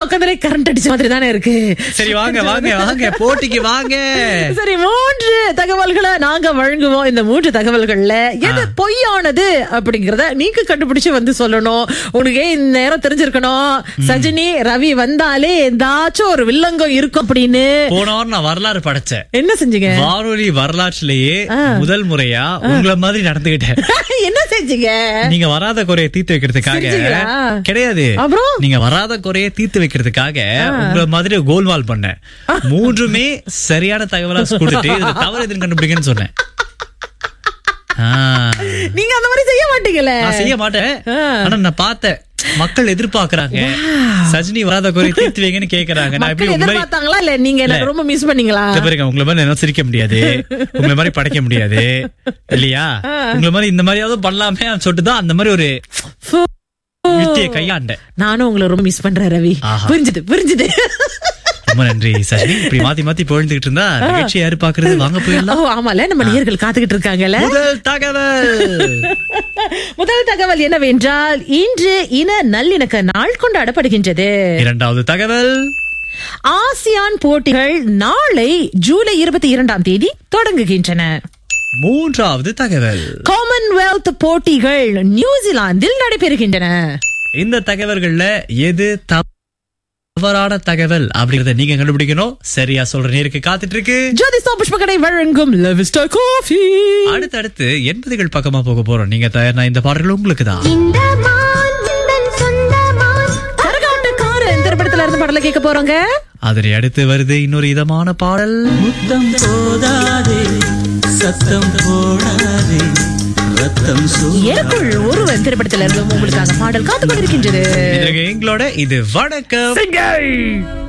உட்காந்து கரண்ட் அடிச்ச மாதிரி தானே இருக்கு. சரி வாங்க வாங்க வாங்க போட்டிக்கு வாங்க. சரி 3 தகவல்களை நாங்க வழங்குவோம். இந்த 3 தகவல்கள்ல எது பொய்யானது அப்படிங்கறத நீங்க கண்டுபிடிச்சு வந்து சொல்லணும். உனக்கு இந்த நேரம் தெரிஞ்சிருக்கணும், சஜினி ரவி வந்தாலே ஏதாச்சும் ஒரு வில்லங்கம் இருக்கும் அப்படின்னு. போன வாரம் நான் வரலாறு படைச்சேன். என்ன செஞ்சீங்க? வானொலி வரலாற்றிலேயே முதல் முறையா உங்களை மாதிரி நடந்துகிட்டேன். என்ன செஞ்சீங்க? நீங்க வராத குறையை தீர்த்து வைக்கிறதுக்காக கிடையாது, நீங்க வராத குறையை தீர்த்து வைக்கிறதுக்காக உங்களை மாதிரி கோல்வால் பண்ணேன். 3மே சரியான தகவலா கொடுத்துட்டு தவறு எதுன்னு கண்டுபிடிங்கன்னு சொன்னேன். நீங்க அந்த மாதிரி செய்ய மாட்டீங்களே. நான் செய்ய மாட்டேன். ஆனா நான் பார்த்தேன் மக்கள் எதிர்பார்க்கறாங்க, சஜினி வராத குறை தீர்த்து வைங்கன்னு கேக்குறாங்க. நான் எப்படி எதிர்பார்த்தாங்களா இல்ல நீங்க எனக்கு ரொம்ப மிஸ் பண்ணீங்களா? உங்களை மாதிரி என்ன சிரிக்க முடியாது, உங்களை மாதிரி படைக்க முடியாது இல்லையா, உங்களை மாதிரி இந்த மாதிரியாவது பண்ணலாமே சொல்லிட்டுதான் அந்த மாதிரி ஒரு யுக்தியை கையாண்டேன். நானும் உங்களை ரொம்ப மிஸ் பண்றேன் ரவி. புரிஞ்சுது. ரொம்ப நன்றி சஜினி. இப்படி மாத்தி மாத்தி பொழுதுகிட்டு இருந்தா நிகழ்ச்சி யாரு பாக்குறது? வாங்க போயிடலாம். ஆமால நம்ம நேயர்கள் காத்துக்கிட்டு இருக்காங்கல்ல. முதல் தகவல் என்னவென்றால், இன்று இன நல்லிணக்க நாள் கொண்டாடப்படுகின்றது. 2வது தகவல், ஆசியான் போட்டிகள் நாளை ஜூலை 22ஆம் தேதி தொடங்குகின்றன. 3வது தகவல், காமன்வெல்த் போட்டிகள் நியூசிலாந்தில் நடைபெறுகின்றன. இந்த தகவல்கள்ல எது தவறான தகவல் அப்படிங்கறத நீங்க கண்டுபிடிக்கணும். சரியா சொல்ற நேருக்கு காத்துட்டு இருக்கு ஜோதிஸ்தா புஷ்பகடை வழங்கும் லவிஸ்டா காஃபி. அடுத்து 80கள் பக்கமா போக போறோம். நீங்க தயாரா? இந்த பாடல்கள் உங்களுக்கு தான். கரகாட்டக்காரன் திரைப்படத்துல இருந்து பாடலை கேட்க போறோங்க. அதனை அடுத்து வருது இன்னொரு இதமான பாடல், முத்தம் போதாதே சத்தம் போடாதே ரத்தம் எனக்குள் ஒருவன் திரைப்படத்துல இருந்து உங்களுக்காக பாடல் காத்துக் கொண்டிருக்கின்றது. எங்களோட இது வணக்கம்.